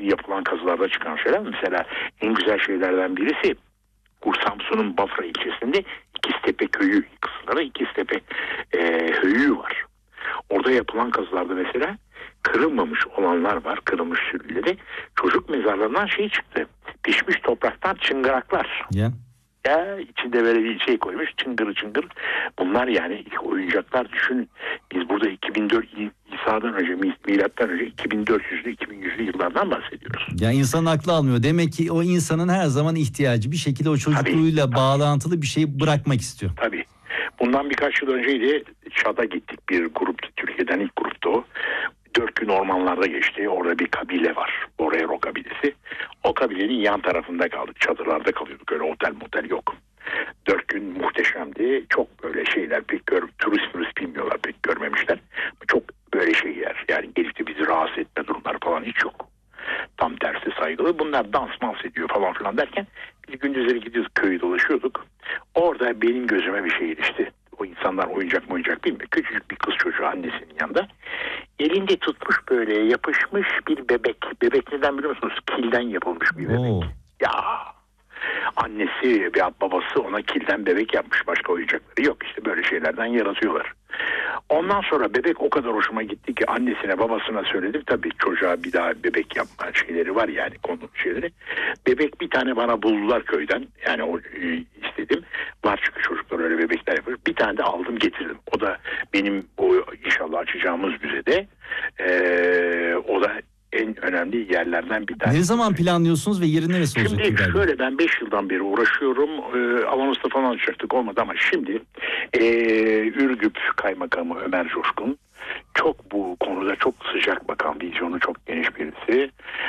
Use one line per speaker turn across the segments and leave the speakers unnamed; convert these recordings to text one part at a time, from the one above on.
yapılan kazılarda çıkan şeyler. Mesela en güzel şeylerden birisi Samsun'un Bafra ilçesinde İkiztepe köyü kısımları İkiztepe höyüğü var. Orada yapılan kazılarda mesela kırılmamış olanlar var. Kırılmış sürüleri. Çocuk mezarlarından şey çıktı. Pişmiş topraktan çıngıraklar.
Yeah.
Ya içinde böyle bir şey koymuş, çıngır çıngır. Bunlar yani ilk oyuncaklar, düşünün. Biz burada 2004 İsa'dan önce, milattan önce 2400'lü 2100'lü yıllardan bahsediyoruz.
Ya insan aklı almıyor. Demek ki o insanın her zaman ihtiyacı, bir şekilde o çocukluğuyla bağlantılı bir şey bırakmak istiyor.
Tabii. Bundan birkaç yıl önceydi. Çad'a gittik, bir gruptu. Türkiye'den ilk gruptu o. 4 gün ormanlarda geçti. Orada bir kabile var. Borero kabilesi. O kabilenin yan tarafında kaldık. Çadırlarda kalıyorduk. Öyle otel motel yok. 4 gün muhteşemdi. Çok böyle şeyler pek turist bilmiyorlar, pek görmemişler. Çok böyle şeyler. Yani gelip de bizi rahatsız etme durumları falan hiç yok. Tam tersi saygılı. Bunlar dans ediyor falan filan derken biz gündüzleri gidiyoruz, köyü dolaşıyorduk. Orada benim gözüme bir şey ilişti. O insanlar oyuncak bilmiyor. Küçücük bir kız çocuğu annesinin yanında. Elinde tutmuş böyle yapışmış bir bebek. Bebek neden biliyor musunuz? Kilden yapılmış bir bebek.
Oo.
Ya annesi veya babası ona kilden bebek yapmış. Başka oyuncakları yok. İşte böyle şeylerden yaratıyorlar. Ondan sonra bebek o kadar hoşuma gitti ki annesine babasına söyledim. Tabii çocuğa bir daha bebek yapma şeyleri var yani, konu şeyleri. Bebek bir tane bana buldular köyden. Yani o istedim. Var çünkü çocuklar öyle bebekler yapıyor. Bir tane de aldım getirdim. O da benim o inşallah açacağımız müzede. O da en önemli yerlerden bir tanesi.
Ne zaman planlıyorsunuz ve yeri neresi olacak?
Şimdi şöyle, ben 5 yıldan beri uğraşıyorum. Avanos'ta falan açacaktık, olmadı ama şimdi Ürgüp Kaymakamı Ömer Coşkun çok bu konuda çok sıcak bakan, vizyonu çok geniş birisi.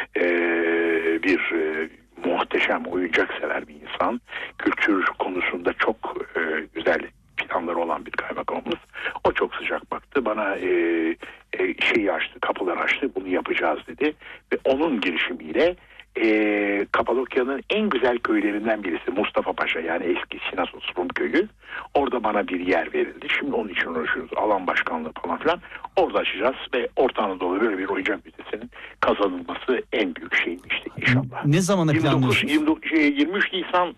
Muhteşem oyuncak sever bir insan. Kültür konusunda çok güzel planları olan bir kaymakamımız. O çok sıcak baktı. Bana şeyi açtı, kapılar açtı. Bunu yapacağız dedi. Ve onun girişimiyle Kapadokya'nın en güzel köylerinden birisi Mustafa Paşa, yani eski Sinasos Rum köyü. Orada bana bir yer verildi. Şimdi onun için uğraşıyoruz. Alan başkanlığı falan filan. Orada açacağız ve Orta Anadolu böyle bir oyuncak müzesinin kazanılması en büyük şeyim işte inşallah.
Ne zamana planlıyorsunuz?
23 Nisan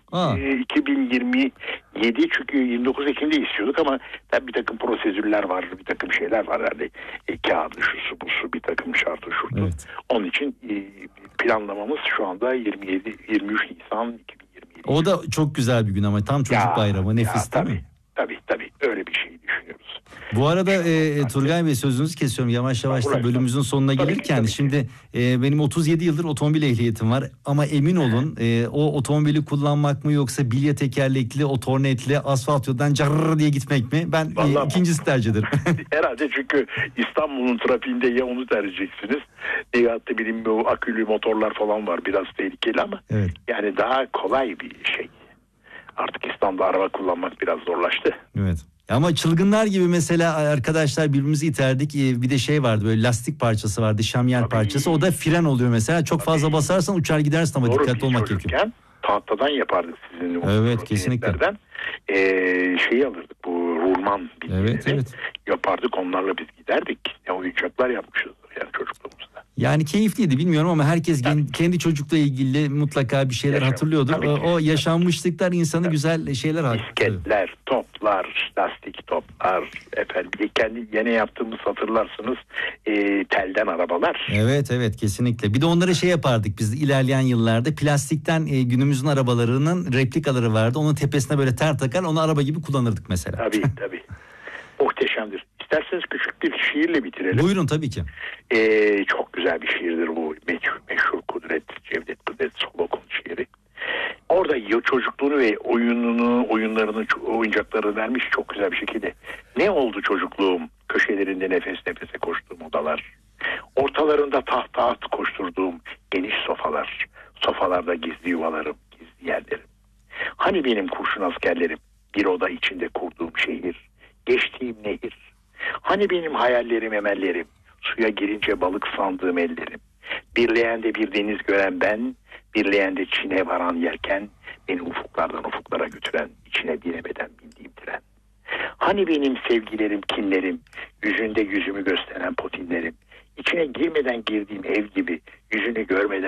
2027, çünkü 29 Ekim'de istiyorduk ama bir takım prosedürler var, bir takım şeyler var. Yani kağıdı, şusu, busu, bir takım şartı, şurtu. Evet. Onun için planlamamız şu anda 23 Nisan 2027.
O da çok güzel bir gün ama tam çocuk bayramı, nefis değil mi?
Tabii öyle bir şey düşünüyoruz.
Bu arada Turgay Bey, sözünüzü kesiyorum yavaş yavaş da bölümümüzün sonuna gelirken. Tabii. Şimdi benim 37 yıldır otomobil ehliyetim var ama emin olun o otomobili kullanmak mı yoksa bilye tekerlekli, otornetli, asfalt yoldan carrrr diye gitmek mi? Ben ikincisi tercih ederim.
Herhalde, çünkü İstanbul'un trafiğinde ya onu tercih edeceksiniz. Hatta o akülü motorlar falan var, biraz tehlikeli ama evet. Yani daha kolay bir şey. Artık İstanbul'da araba kullanmak biraz zorlaştı.
Evet. Ama çılgınlar gibi mesela arkadaşlar birbirimizi iterdik. Bir de şey vardı, böyle lastik parçası vardı, şamyer parçası. O da fren oluyor mesela. Çok fazla basarsan uçar gidersin ama dikkatli olmak gerekiyor.
Tahtadan yapardık sizin.
Evet, kesinlikle.
Şeyi alırdık, bu rulman bilgileri. Evet. Yapardık, onlarla biz giderdik. Oyuncaklar yapmışızdır yani çocukluğumuzda.
Yani keyifliydi, bilmiyorum ama herkes kendi çocukla ilgili mutlaka bir şeyler hatırlıyordur. O yaşanmışlıklar insanı güzel şeyler hatırlıyor.
Bisikletler, toplar, lastik toplar, kendi yeni yaptığımız, hatırlarsınız, telden arabalar.
Evet kesinlikle. Bir de onlara şey yapardık biz ilerleyen yıllarda, plastikten günümüzün arabalarının replikaları vardı. Onun tepesine böyle ter takar, onu araba gibi kullanırdık mesela.
Tabii. Muhteşemdir. İsterseniz küçük bir şiirle bitirelim.
Buyurun, tabii ki.
Çok güzel bir şiirdir bu. Meşhur Cevdet Kudret Solok'un şiiri. Orada çocukluğunu ve oyunlarını, oyuncakları vermiş çok güzel bir şekilde. Ne oldu çocukluğum? Köşelerinde nefes nefese koştuğum odalar. Ortalarında taht koşturduğum geniş sofalar. Sofalarda gizli yuvalarım, gizli yerlerim. Hani benim kurşun askerlerim, bir oda içinde kurduğum şehir, geçtiğim nehir. Hani benim hayallerim, emellerim, suya girince balık sandığım ellerim. Birleğende bir deniz gören ben, birleğende Çin'e varan yelken, beni ufuklardan ufuklara götüren, içine binemeden bindiğim tren. Hani benim sevgilerim, kinlerim, yüzünde yüzümü gösteren potinlerim, içine girmeden girdiğim ev gibi, yüzünü görmeden